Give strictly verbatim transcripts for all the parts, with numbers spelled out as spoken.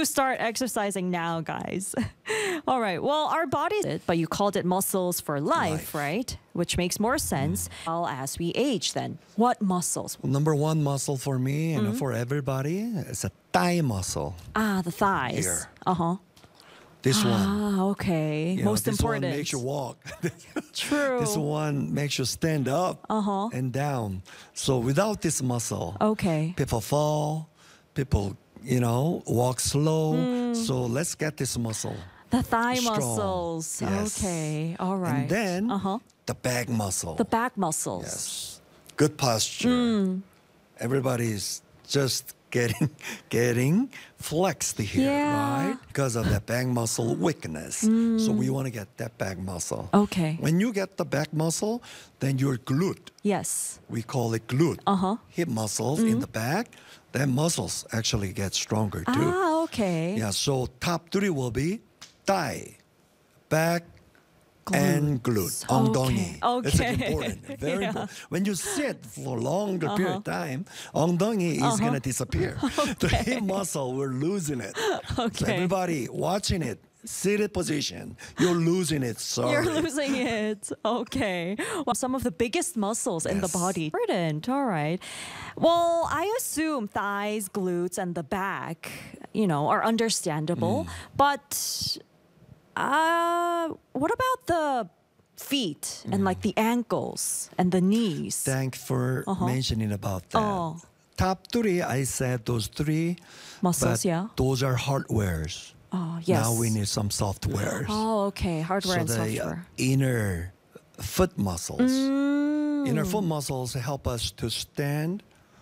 start exercising now, guys. All right. Well, our body, but you called it muscles for life, Life. right? Which makes more sense. Well, as we age, then what muscles? Well, number one muscle for me and for everybody is a thigh muscle. Ah, the thighs. Here. Uh huh. This one. Ah, okay. You know, Most this important. one makes you walk. True. This one makes you stand up Uh-huh. and down. So without this muscle, Okay. people fall, people, you know, walk slow. Hmm. So let's get this muscle. The thigh strong. muscles. Yes. Okay. All right. And then uh-huh. the back muscle. The back muscles. Yes. Good posture. Hmm. Everybody's just getting getting flexed here, Yeah. right? Because of that back muscle weakness. So we want to get that back muscle. Okay. When you get the back muscle, then your glute, Yes. we call it glute, Uh-huh. hip muscles in the back, then muscles actually get stronger too. Ah, okay. Yeah, so top three will be thigh, back, and glute, Okay. 엉덩이. It's Okay. important, very Yeah. important. When you sit for a longer period of time, 엉덩이 is going to disappear. The hip muscle, we're losing it. So Okay. everybody watching it, seated position, you're losing it, sorry. You're losing it. Okay. Well, some of the biggest muscles in the Yes. body. Important. All right. Well, I assume thighs, glutes, and the back, you know, are understandable. Mm. But uh, what about the feet and like the ankles and the knees? Thanks for mentioning about that. Oh. Top three, I said those three. Muscles, but yeah. Those are hardwares. Oh, yes. Now we need some softwares. Oh, okay. Hardware so and the uh, software. inner foot muscles. Mm. Inner foot muscles help us to stand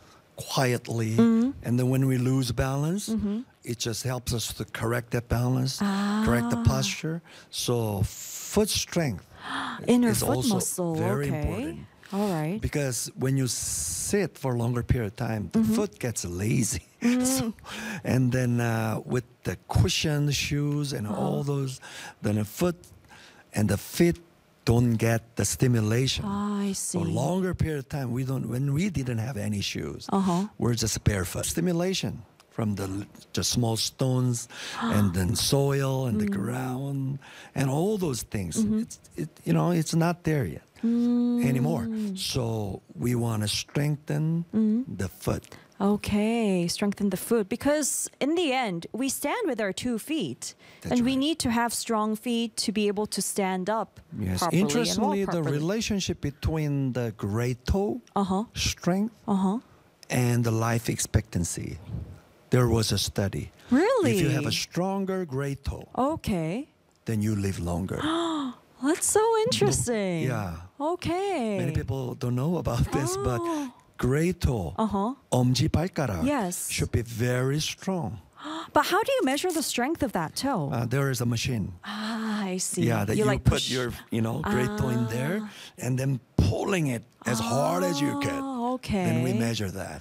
quietly, Mm-hmm. and then when we lose balance, it just helps us to correct that balance, correct the Ah. posture. So foot strength Inner is foot also muscle. very okay. important. All right. Because when you sit for a longer period of time, the Mm-hmm. foot gets lazy. Mm. So, and then uh, with the cushioned shoes and Uh-huh. all those, then the foot and the feet don't get the stimulation. I see. For a longer period of time, we don't. When we didn't have any shoes, Uh-huh. we're just barefoot. Stimulation from the l- just small stones and then soil and the Mm. ground and all those things. Mm-hmm. It's it, you know it's not there yet Mm. anymore. So we want to strengthen Mm-hmm. the foot. Okay, strengthen the foot because in the end we stand with our two feet, That's and we right. need to have strong feet to be able to stand up Yes. properly Interestingly, and walk the properly. relationship between the great toe Uh-huh. strength Uh-huh. and the life expectancy. There was a study. Really? If you have a stronger great toe, Okay. then you live longer. That's so interesting. Yeah. Okay. Many people don't know about this, but Oh. great toe, Uh-huh. 엄지발가락, Yes. should be very strong. But how do you measure the strength of that toe? Uh, there is a machine. ah, I see. Yeah, that you, like put push- your, you know, great toe in there and then pulling it as hard as you can. Oh, okay. Then we measure that.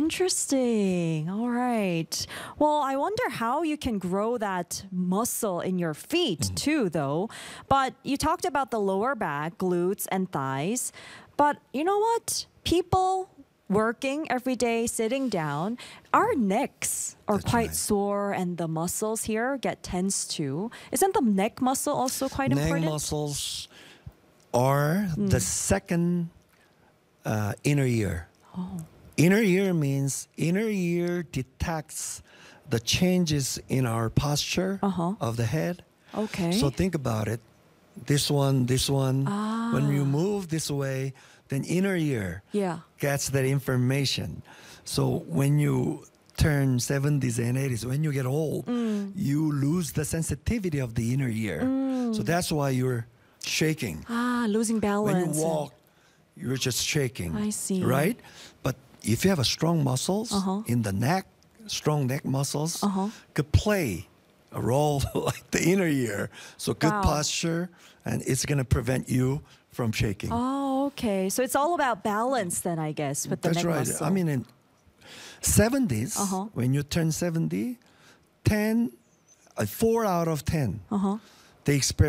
Interesting. All right. Well, I wonder how you can grow that muscle in your feet Mm-hmm. too, though. But you talked about the lower back, glutes, and thighs. But you know what? People working every day, sitting down, our necks are That's quite right. sore, and the muscles here get tense too. Isn't the neck muscle also quite Neck important? muscles are the second uh, inner ear. Oh. Inner ear means inner ear detects the changes in our posture Uh-huh. of the head. Okay. So think about it. This one, this one. When you move this way, then inner ear Yeah. gets that information. So when you turn seventies and eighties, when you get old, Mm. you lose the sensitivity of the inner ear. So that's why you're shaking. Ah, losing balance. When you and- walk, you're just shaking. I see. Right? But if you have a strong muscles Uh-huh. in the neck, strong neck muscles Uh-huh. could play a role like the inner ear. So good Wow. posture, and it's going to prevent you from shaking. Oh, okay. So it's all about balance then, I guess, with the That's neck right. muscle. I mean, in seventies, Uh-huh. when you turn seventy, ten, uh, four out of ten, uh-huh. they experience